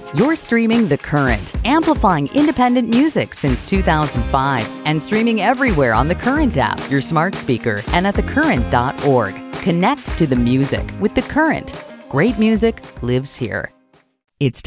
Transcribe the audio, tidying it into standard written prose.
You're streaming The Current, amplifying independent music since 2005 and streaming everywhere on the Current app, your smart speaker, and at thecurrent.org. Connect to the music with The Current. Great music lives here. It's